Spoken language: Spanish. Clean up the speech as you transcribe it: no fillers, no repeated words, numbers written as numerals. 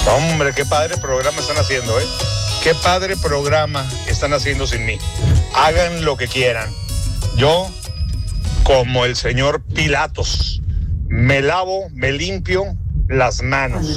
Hombre, qué padre programa están haciendo, ¿eh? Qué padre programa están haciendo sin mí. Hagan lo que quieran. Yo, como el señor Pilatos, me lavo, me limpio las manos.